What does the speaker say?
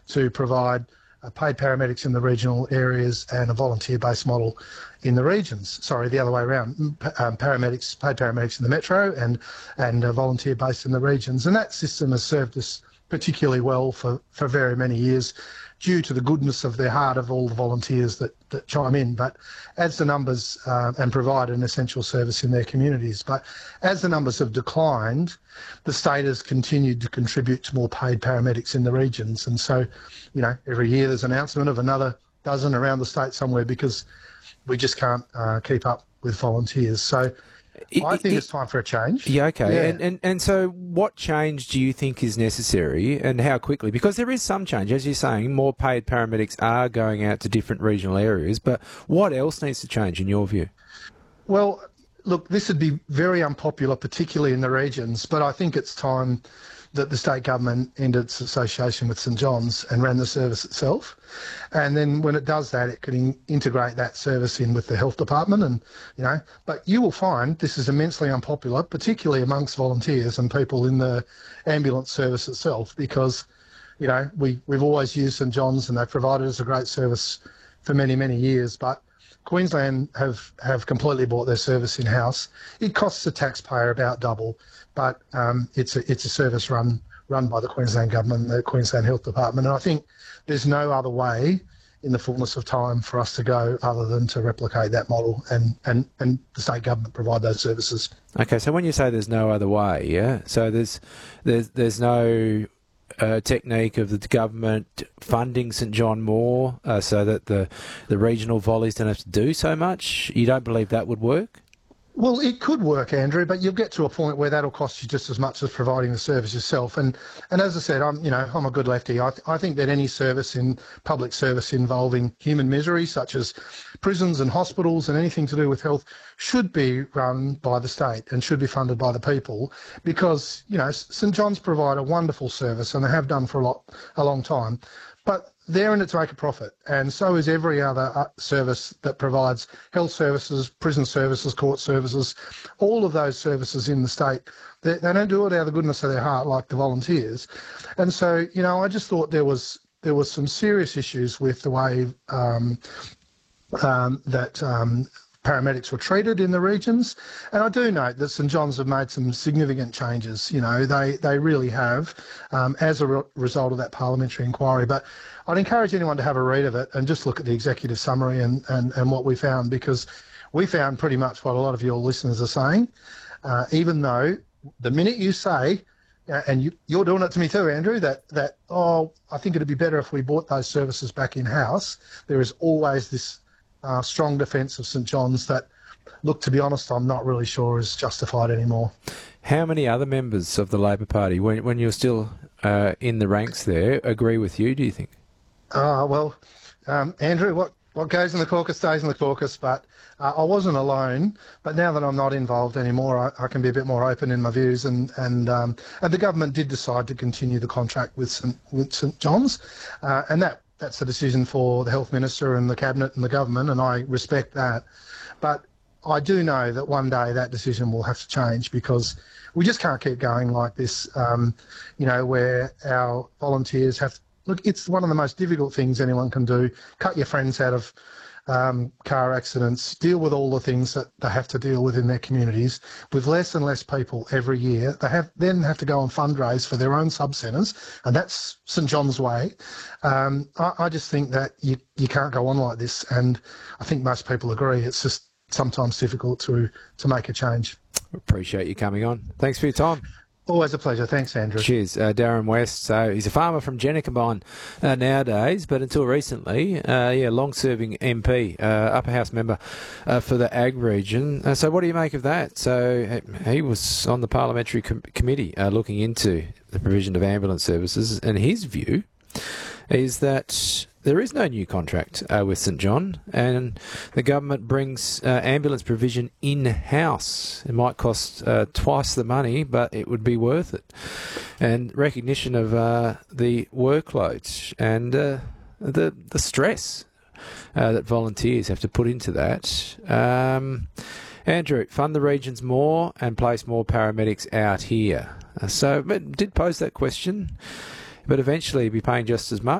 to provide paid paramedics in the regional areas and a volunteer-based model in the regions. Sorry, the other way around. Paid paramedics in the metro and volunteer-based in the regions. And that system has served us particularly well for very many years, due to the goodness of their heart of all the volunteers that chime in, but adds the numbers and provide an essential service in their communities. But as the numbers have declined, the state has continued to contribute to more paid paramedics in the regions. And so, every year there's an announcement of another dozen around the state somewhere, because we just can't keep up with volunteers. So I think it's time for a change. Yeah, okay. Yeah. And so what change do you think is necessary, and how quickly? Because there is some change. As you're saying, more paid paramedics are going out to different regional areas, but what else needs to change in your view? Well, look, this would be very unpopular, particularly in the regions, but I think it's time that the state government ended its association with St John's and ran the service itself. And then when it does that, it can integrate that service in with the health department. And, but you will find this is immensely unpopular, particularly amongst volunteers and people in the ambulance service itself, because, we've always used St John's and they've provided us a great service for many, many years. But Queensland have completely bought their service in-house. It costs the taxpayer about double, but it's a service run by the Queensland Government and the Queensland Health Department. And I think there's no other way in the fullness of time for us to go other than to replicate that model and the state government provide those services. Okay, so when you say there's no other way, yeah? So there's no technique of the government funding St John more so that the regional volleys don't have to do so much? You don't believe that would work? Well, it could work, Andrew, but you'll get to a point where that'll cost you just as much as providing the service yourself. And as I said, I'm a good lefty. I think that any public service involving human misery, such as prisons and hospitals and anything to do with health, should be run by the state and should be funded by the people, because, St John's provide a wonderful service, and they have done for a long time. But they're in it to make a profit, and so is every other service that provides health services, prison services, court services, all of those services in the state. They don't do it out of the goodness of their heart like the volunteers. And so, I just thought there was some serious issues with the way that paramedics were treated in the regions. And I do note that St John's have made some significant changes. They really have, as a result of that parliamentary inquiry. But I'd encourage anyone to have a read of it and just look at the executive summary and what we found, because we found pretty much what a lot of your listeners are saying, even though the minute you say, and you're doing it to me too, Andrew, that I think it'd be better if we bought those services back in-house, there is always this strong defence of St John's that, look, to be honest, I'm not really sure is justified anymore. How many other members of the Labor Party, when you're still in the ranks there, agree with you, do you think? Andrew, what goes in the caucus stays in the caucus, but I wasn't alone. But now that I'm not involved anymore, I can be a bit more open in my views. And the government did decide to continue the contract with St John's, and that's a decision for the Health Minister and the Cabinet and the government, and I respect that. But I do know that one day that decision will have to change, because we just can't keep going like this, where our volunteers have... Look, it's one of the most difficult things anyone can do. Cut your friends out of car accidents, deal with all the things that they have to deal with in their communities, with less and less people every year. They then have to go and fundraise for their own sub-centres, and that's St John's way. I just think that you can't go on like this, and I think most people agree. It's just sometimes difficult to make a change. Appreciate you coming on. Thanks for your time. Always a pleasure. Thanks, Andrew. Cheers. Darren West. So he's a farmer from Jennacabine nowadays, but until recently, long-serving MP, upper house member for the Ag region. So what do you make of that? So he was on the parliamentary committee looking into the provision of ambulance services, and his view is that there is no new contract with St John, and the government brings ambulance provision in-house. It might cost twice the money, but it would be worth it. And recognition of the workloads and the stress that volunteers have to put into that. Andrew, fund the regions more and place more paramedics out here. So it did pose that question, but eventually be paying just as much.